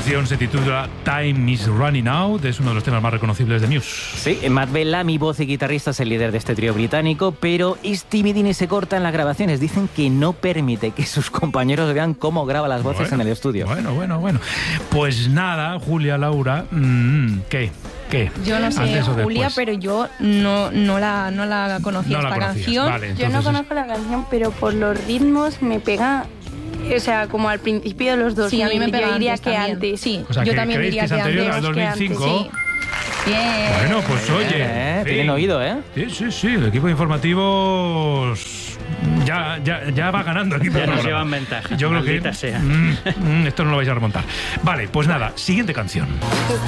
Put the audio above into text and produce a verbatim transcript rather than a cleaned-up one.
canción se titula Time is Running Out, es uno de los temas más reconocibles de Muse. Sí, Matt Bellamy, voz y guitarrista, es el líder de este trío británico, pero es tímido y se corta en las grabaciones. Dicen que no permite que sus compañeros vean cómo graba las voces bueno, en el estudio. Bueno, bueno, bueno. Pues nada, Julia, Laura, mmm, ¿qué? ¿Qué? Yo no sé, Julia, pero yo no, no, la, no la conocía no esta la canción. Vale, yo no conozco la canción, pero por los ritmos me pega... O sea, como al principio de los dos Sí, mil, a mí me pega yo diría antes que también. antes. Sí, o sea, yo que también diría que es que anterior antes. al dos mil cinco. Sí. Bien. Bueno, pues oye. Eh, sí. Tienen oído, ¿eh? Sí, sí, sí. El equipo de informativos ya, ya, ya va ganando el equipo Ya de nos programa. llevan ventaja. Yo creo que Maldita sea. mm, mm, esto no lo vais a remontar. Vale, pues nada, siguiente canción.